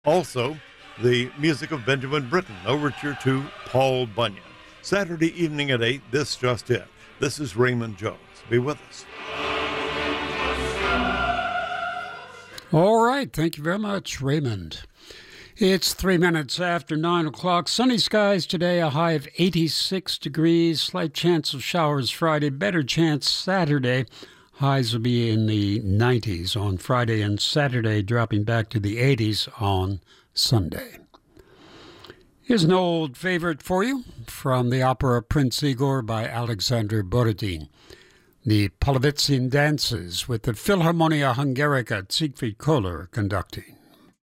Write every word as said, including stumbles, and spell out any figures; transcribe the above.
Also, the music of Benjamin Britten, overture to Paul Bunyan. Saturday evening at eight, this just it. This is Raymond Jones. Be with us. All right. Thank you very much, Raymond. It's three minutes after nine o'clock. Sunny skies today, a high of eighty-six degrees. Slight chance of showers Friday, better chance Saturday. Highs will be in the nineties on Friday and Saturday, dropping back to the eighties on Sunday. Here's an old favorite for you from the opera Prince Igor by Alexander Borodin. The Polovitsyn Dances with the Philharmonia Hungarica, Siegfried Kohler conducting.